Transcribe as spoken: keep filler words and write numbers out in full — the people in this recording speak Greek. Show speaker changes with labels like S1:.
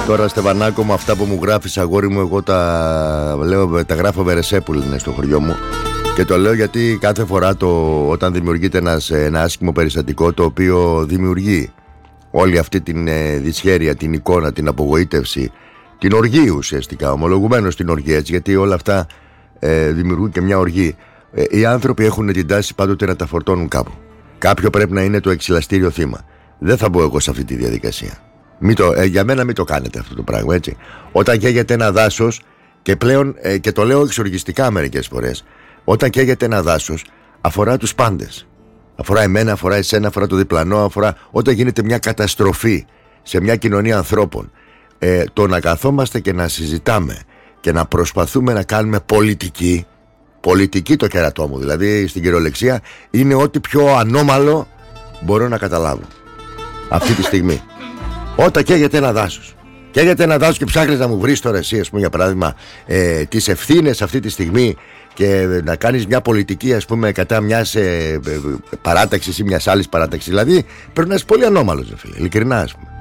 S1: Τώρα Στεβανάκο μου, αυτά που μου γράφεις αγόρι μου, εγώ τα, λέω, τα γράφω Βερεσέπουλ είναι στο χωριό μου. Και το λέω γιατί κάθε φορά το, όταν δημιουργείται ένας, ένα άσχημο περιστατικό, το οποίο δημιουργεί όλη αυτή την ε, δυσχέρεια, την εικόνα, την απογοήτευση, την οργή ουσιαστικά, ομολογουμένως την οργή, έτσι, γιατί όλα αυτά ε, δημιουργούν και μια οργή. ε, Οι άνθρωποι έχουν την τάση πάντοτε να τα φορτώνουν κάπου. Κάποιο πρέπει να είναι το εξυλαστήριο θύμα. Δεν θα μπω εγώ σε αυτή τη διαδικασία. Μην το, ε, για μένα μην το κάνετε αυτό το πράγμα, έτσι. Όταν καίγεται ένα δάσος, και πλέον, ε, και το λέω εξοργιστικά μερικές φορές, όταν καίγεται ένα δάσος, αφορά τους πάντες. Αφορά εμένα, αφορά εσένα, αφορά το διπλανό, αφορά όταν γίνεται μια καταστροφή σε μια κοινωνία ανθρώπων. Ε, το να καθόμαστε και να συζητάμε και να προσπαθούμε να κάνουμε πολιτική, πολιτική το κερατό μου, δηλαδή στην κυριολεξία, είναι ό,τι πιο ανώμαλο μπορώ να καταλάβω αυτή τη στιγμή. Όταν καίγεται ένα δάσος, καίγεται ένα δάσος και ψάχνεις να μου βρεις τώρα εσύ, ας πούμε, για παράδειγμα, ε, τις ευθύνες αυτή τη στιγμή και να κάνεις μια πολιτική, ας πούμε, κατά μιας ε, ε, παράταξης ή μιας άλλης παράταξης. Δηλαδή πρέπει να είσαι πολύ ανώμαλος, φίλε, ειλικρινά, ας πούμε.